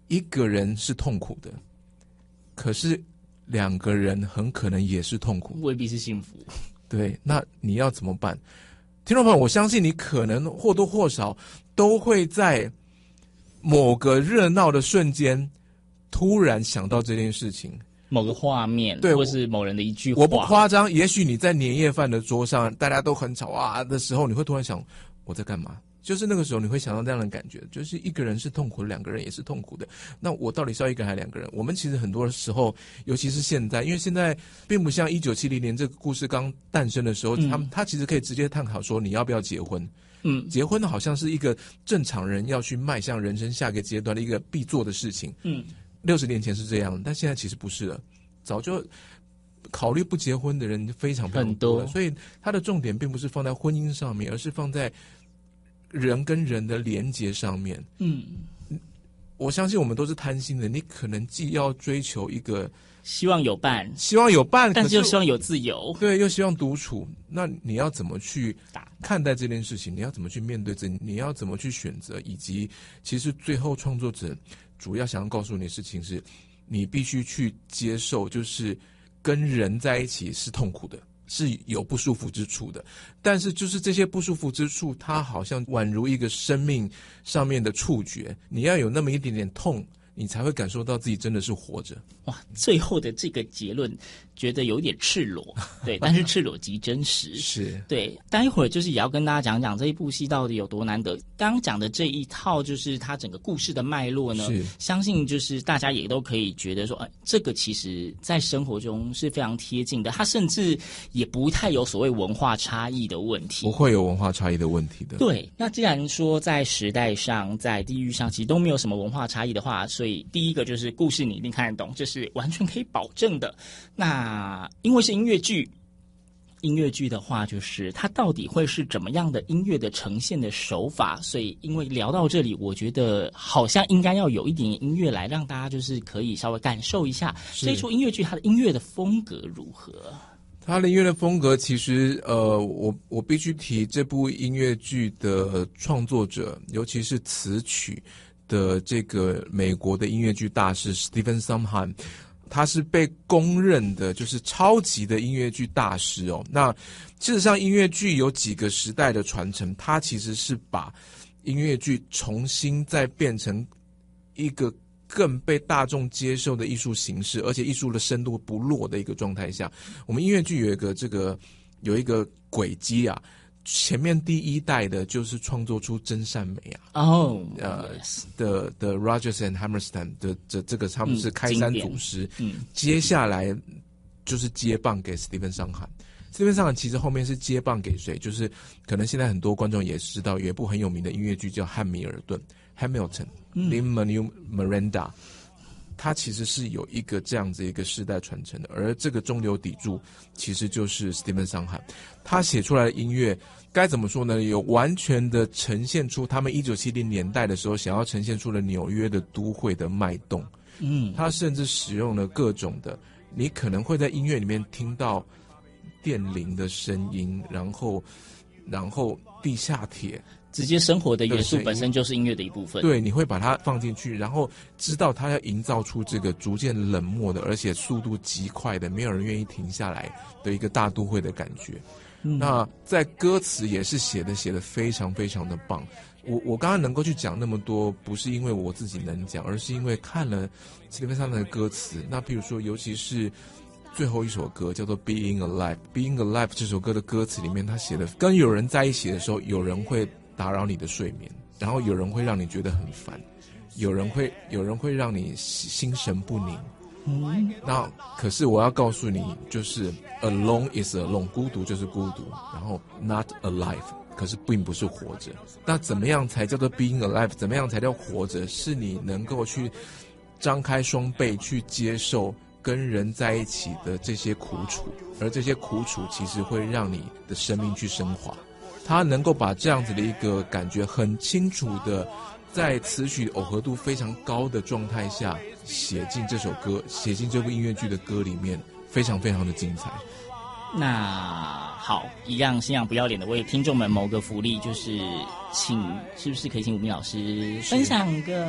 一个人是痛苦的，可是两个人很可能也是痛苦， 未必是幸福。 对，那你要怎么办？听众朋友，我相信你可能或多或少都会在某个热闹的瞬间突然想到这件事情， 某个画面， 对， 或是某人的一句话。 我不夸张，也许你在年夜饭的桌上大家都很吵啊的时候，你会突然想我在干嘛，就是那个时候你会想到这样的感觉，就是一个人是痛苦的，两个人也是痛苦的，那我到底是要一个人还是两个人？我们其实很多时候，尤其是现在，因为现在并不像1970年这个故事刚诞生的时候，他其实可以直接探讨说你要不要结婚。结婚好像是一个正常人要去迈向人生下一个阶段的一个必做的事情。60年前是这样，但现在其实不是了，早就考虑不结婚的人非常非常多了，所以它的重点并不是放在婚姻上面，而是放在人跟人的连结上面。我相信我们都是贪心的，你可能既要追求一个希望有伴，但是又希望有自由， 对，又希望独处，那你要怎么去看待这件事情？你要怎么去面对你要怎么去选择？以及其实最后创作者主要想要告诉你的事情是，你必须去接受，就是跟人在一起是痛苦的，是有不舒服之处的，但是就是这些不舒服之处，它好像宛如一个生命上面的触觉，你要有那么一点点痛，你才会感受到自己真的是活着。 哇，最后的这个结论觉得有点赤裸，对，但是赤裸即真实。 是， 对，待会儿就是也要跟大家讲讲这一部戏到底有多难得。刚刚讲的这一套就是它整个故事的脉络呢，相信就是大家也都可以觉得说，这个其实在生活中是非常贴近的，它甚至也不太有所谓文化差异的问题， 不会有文化差异的问题的。 对，那既然说在时代上、在地域上其实都没有什么文化差异的话，所以第一个就是故事你一定看得懂，这是完全可以保证的。那因为是音乐剧，音乐剧的话就是它到底会是怎么样的音乐的呈现的手法，所以因为聊到这里，我觉得好像应该要有一点音乐来让大家就是可以稍微感受一下这一出音乐剧它的音乐的风格如何。 他的音乐的风格其实我必须提这部音乐剧的创作者，尤其是词曲的这个美国的音乐剧大师 Stephen Sondheim， 他是被公认的就是超级的音乐剧大师哦。那事实上音乐剧有几个时代的传承，他其实是把音乐剧重新再变成一个更被大众接受的艺术形式，而且艺术的深度不弱的一个状态下，我们音乐剧有一个轨迹啊。前面第一代的就是创作出真善美啊，的 Rodgers and Hammerstein 的这个他们是开山祖师，接下来就是接棒给 Stephen Sondheim。Stephen Sondheim 其实后面是接棒给谁？就是可能现在很多观众也知道，有一部很有名的音乐剧叫《汉密尔顿》（Hamilton）， Lin-Manuel Miranda。它其实是有一个这样子一个世代传承的，而这个中流砥柱其实就是 Stephen Sondheim， 他写出来的音乐该怎么说呢？有完全的呈现出他们1970年代的时候想要呈现出了纽约的都会的脉动。他甚至使用了各种的，你可能会在音乐里面听到电铃的声音，然后地下铁。 直接生活的元素本身就是音乐的一部分， 对，你会把它放进去，然后知道它要营造出这个逐渐冷漠的，而且速度极快的，没有人愿意停下来的一个大都会的感觉。那在歌词也是写得非常非常的棒。我刚刚能够去讲那么多，不是因为我自己能讲，而是因为看了史蒂芬桑的歌词。那比如说，尤其是最后一首歌叫做 Being Alive， 这首歌的歌词里面，他写的跟有人在一起的时候，有人会打扰你的睡眠，然后有人会让你觉得很烦，有人会让你心神不宁。那可是我要告诉你，就是 alone is alone， 孤独就是孤独，然后 not alive， 可是并不是活着。那怎么样才叫做 being alive？ 怎么样才叫活着？是你能够去张开双臂去接受跟人在一起的这些苦楚，而这些苦楚其实会让你的生命去升华。他能够把这样子的一个感觉很清楚的在词曲耦合度非常高的状态下写进这首歌，写进这部音乐剧的歌里面，非常非常的精彩。 那好，一样信仰不要脸的为听众们谋个福利，就是是不是可以请武斌老师分享个